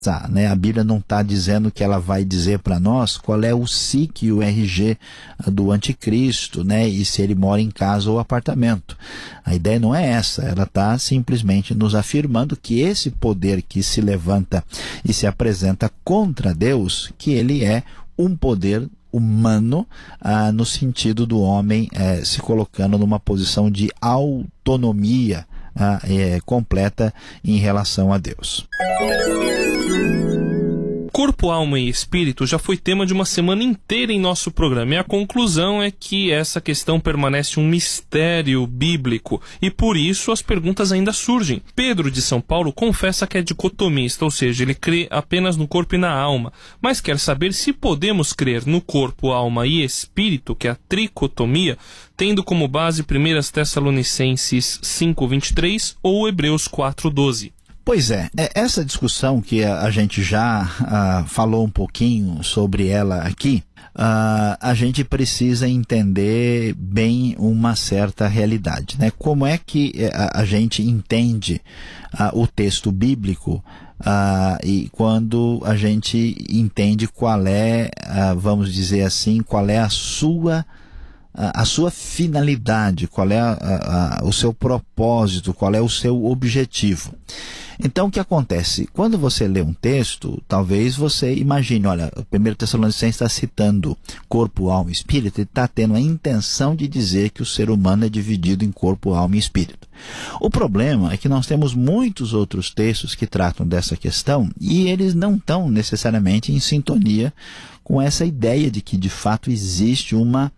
né? A Bíblia não está dizendo que ela vai dizer para nós qual é o SIC e o RG do anticristo, né? E se ele mora em casa ou apartamento. A ideia não é essa, ela está simplesmente nos afirmando que esse poder que se levanta e se apresenta contra Deus, que ele é um poder humano, no sentido do homem se colocando numa posição de autonomia completa em relação a Deus. Corpo, alma e espírito já foi tema de uma semana inteira em nosso programa, e a conclusão é que essa questão permanece um mistério bíblico e por isso as perguntas ainda surgem. Pedro de São Paulo confessa que é dicotomista, ou seja, ele crê apenas no corpo e na alma, mas quer saber se podemos crer no corpo, alma e espírito, que é a tricotomia, tendo como base 1 Tessalonicenses 5:23 ou Hebreus 4:12. Pois é, essa discussão que a gente já falou um pouquinho sobre ela aqui, a gente precisa entender bem uma certa realidade, né? Como é que a gente entende o texto bíblico e quando a gente entende qual é, vamos dizer assim, qual é a sua finalidade, qual é o seu propósito, qual é o seu objetivo. Então, o que acontece? Quando você lê um texto, talvez você imagine, olha, o 1 Tessalonicenses está citando corpo, alma e espírito, ele está tendo a intenção de dizer que o ser humano é dividido em corpo, alma e espírito. O problema é que nós temos muitos outros textos que tratam dessa questão e eles não estão necessariamente em sintonia com essa ideia de que de fato existe uma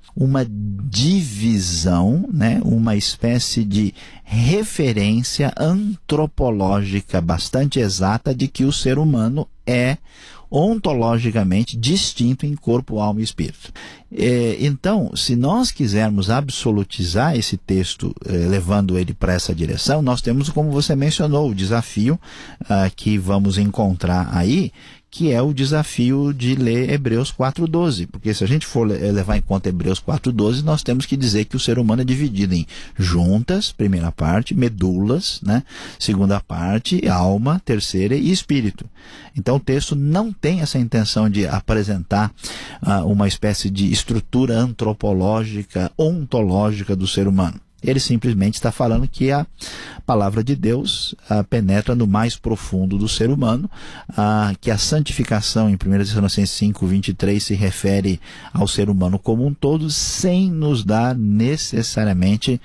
divisão, né? Uma espécie de referência antropológica bastante exata de que o ser humano é ontologicamente distinto em corpo, alma e espírito. Então, se nós quisermos absolutizar esse texto, levando ele para essa direção, nós temos, como você mencionou, o desafio que vamos encontrar aí, que é o desafio de ler Hebreus 4:12, porque se a gente for levar em conta Hebreus 4:12, nós temos que dizer que o ser humano é dividido em juntas, primeira parte, medulas, né? Segunda parte, alma, terceira e espírito. Então o texto não tem essa intenção de apresentar uma espécie de estrutura antropológica, ontológica do ser humano. Ele simplesmente está falando que a palavra de Deus penetra no mais profundo do ser humano, que a santificação em 1 Tessalonicenses 5:23 se refere ao ser humano como um todo, sem nos dar necessariamente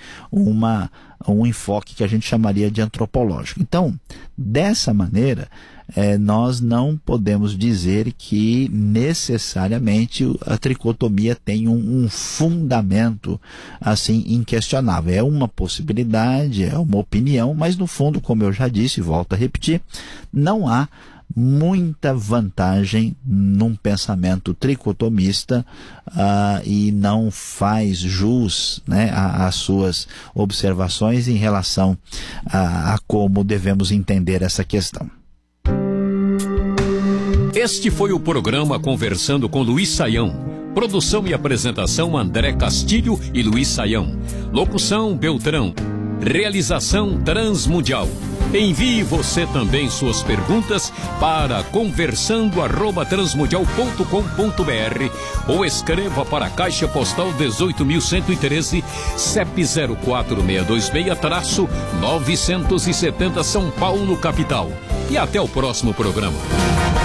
um enfoque que a gente chamaria de antropológico. Então, dessa maneira, nós não podemos dizer que necessariamente a tricotomia tem um fundamento assim inquestionável. É uma possibilidade, é uma opinião, mas no fundo, como eu já disse, volto a repetir, não há muita vantagem num pensamento tricotomista e não faz jus, né, às suas observações em relação a como devemos entender essa questão. Este foi o programa Conversando com Luiz Saião. Produção e apresentação André Castilho e Luiz Saião. Locução Beltrão. Realização Transmundial. Envie você também suas perguntas para conversando@transmundial.com.br ou escreva para a Caixa Postal 18.113, CEP 04626-970 São Paulo, capital. E até o próximo programa.